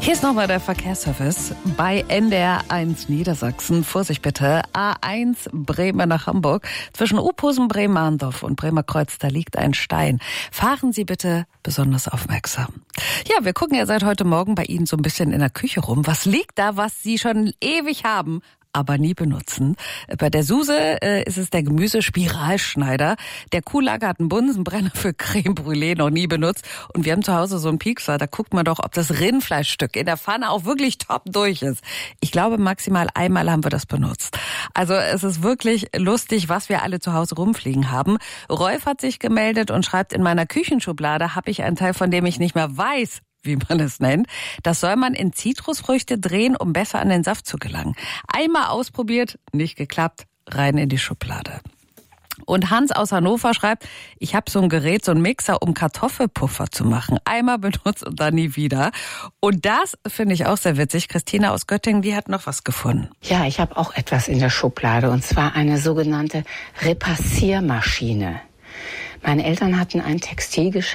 Hier ist nochmal der Verkehrsservice bei NDR 1 Niedersachsen. Vorsicht bitte, A1 Bremen nach Hamburg. Zwischen Uphusen, Bremerndorf und Bremerkreuz, da liegt ein Stein. Fahren Sie bitte besonders aufmerksam. Ja, wir gucken ja seit heute Morgen bei Ihnen so ein bisschen in der Küche rum. Was liegt da, was Sie schon ewig haben, aber nie benutzen? Bei der Suse ist es der Gemüsespiralschneider. Der Kuhlager hat einen Bunsenbrenner für Creme Brûlée noch nie benutzt. Und wir haben zu Hause so einen Piekser, da guckt man doch, ob das Rindfleischstück in der Pfanne auch wirklich top durch ist. Ich glaube, maximal einmal haben wir das benutzt. Also es ist wirklich lustig, was wir alle zu Hause rumfliegen haben. Rolf hat sich gemeldet und schreibt, in meiner Küchenschublade habe ich einen Teil, von dem ich nicht mehr weiß, wie man es nennt. Das soll man in Zitrusfrüchte drehen, um besser an den Saft zu gelangen. Einmal ausprobiert, nicht geklappt, rein in die Schublade. Und Hans aus Hannover schreibt, ich habe so ein Gerät, so ein Mixer, um Kartoffelpuffer zu machen. Einmal benutzt und dann nie wieder. Und das finde ich auch sehr witzig. Christina aus Göttingen, die hat noch was gefunden. Ja, ich habe auch etwas in der Schublade, und zwar eine sogenannte Repassiermaschine. Meine Eltern hatten ein Textilgeschäft